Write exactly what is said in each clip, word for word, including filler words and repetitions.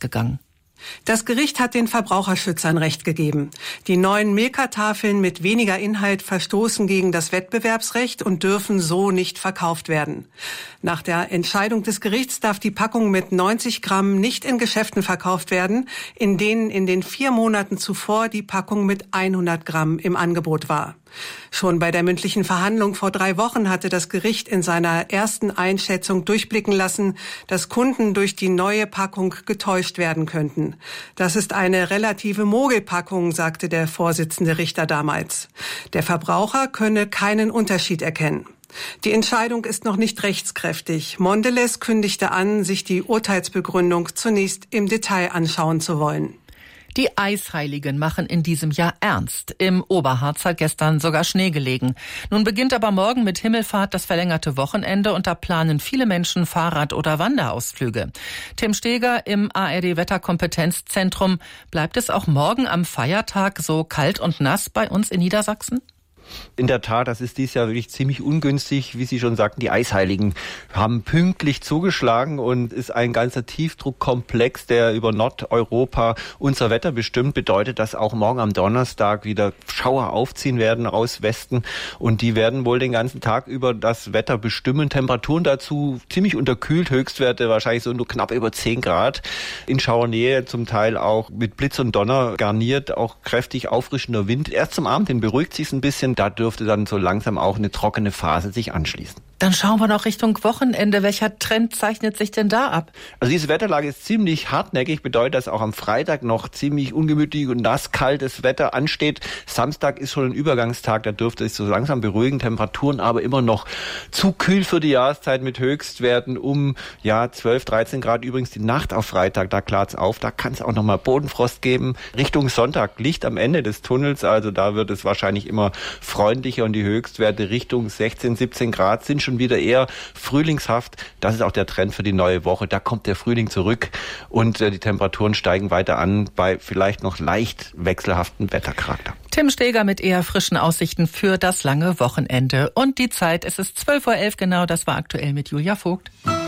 ausgegangen. Das Gericht hat den Verbraucherschützern Recht gegeben. Die neuen Milka-Tafeln mit weniger Inhalt verstoßen gegen das Wettbewerbsrecht und dürfen so nicht verkauft werden. Nach der Entscheidung des Gerichts darf die Packung mit neunzig Gramm nicht in Geschäften verkauft werden, in denen in den vier Monaten zuvor die Packung mit hundert Gramm im Angebot war. Schon bei der mündlichen Verhandlung vor drei Wochen hatte das Gericht in seiner ersten Einschätzung durchblicken lassen, dass Kunden durch die neue Packung getäuscht werden könnten. Das ist eine relative Mogelpackung, sagte der Vorsitzende Richter damals. Der Verbraucher könne keinen Unterschied erkennen. Die Entscheidung ist noch nicht rechtskräftig. Mondelez kündigte an, sich die Urteilsbegründung zunächst im Detail anschauen zu wollen. Die Eisheiligen machen in diesem Jahr ernst. Im Oberharz hat gestern sogar Schnee gelegen. Nun beginnt aber morgen mit Himmelfahrt das verlängerte Wochenende und da planen viele Menschen Fahrrad- oder Wanderausflüge. Tim Steger im A R D-Wetterkompetenzzentrum. Bleibt es auch morgen am Feiertag so kalt und nass bei uns in Niedersachsen? In der Tat, das ist dieses Jahr wirklich ziemlich ungünstig. Wie Sie schon sagten, die Eisheiligen haben pünktlich zugeschlagen und ist ein ganzer Tiefdruckkomplex, der über Nordeuropa unser Wetter bestimmt. Bedeutet, dass auch morgen am Donnerstag wieder Schauer aufziehen werden aus Westen und die werden wohl den ganzen Tag über das Wetter bestimmen. Temperaturen dazu ziemlich unterkühlt, Höchstwerte wahrscheinlich so nur knapp über zehn Grad. In Schauernähe zum Teil auch mit Blitz und Donner garniert, auch kräftig auffrischender Wind. Erst zum Abend hin beruhigt sich ein bisschen. Da dürfte dann so langsam auch eine trockene Phase sich anschließen. Dann schauen wir noch Richtung Wochenende. Welcher Trend zeichnet sich denn da ab? Also diese Wetterlage ist ziemlich hartnäckig, bedeutet, dass auch am Freitag noch ziemlich ungemütlich und nass kaltes Wetter ansteht. Samstag ist schon ein Übergangstag, da dürfte es so langsam beruhigen. Temperaturen aber immer noch zu kühl für die Jahreszeit mit Höchstwerten um ja zwölf, dreizehn Grad. Übrigens die Nacht auf Freitag, da klart's auf, da kann es auch nochmal Bodenfrost geben. Richtung Sonntag Licht am Ende des Tunnels, also da wird es wahrscheinlich immer freundlicher und die Höchstwerte Richtung sechzehn, siebzehn Grad sind schon wieder eher frühlingshaft. Das ist auch der Trend für die neue Woche. Da kommt der Frühling zurück und äh, die Temperaturen steigen weiter an bei vielleicht noch leicht wechselhaften Wettercharakter. Tim Steger mit eher frischen Aussichten für das lange Wochenende. Und die Zeit, es ist zwölf Uhr elf genau, das war aktuell mit Julia Vogt.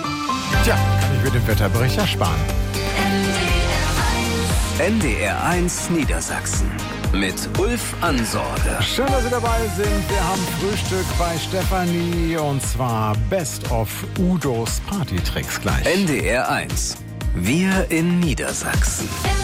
Tja, kann ich mir den Wetterbericht ersparen. N D R eins Niedersachsen mit Ulf Ansorge. Schön, dass Sie dabei sind. Wir haben Frühstück bei Stefanie und zwar Best of Udos Partytricks gleich. N D R eins. Wir in Niedersachsen.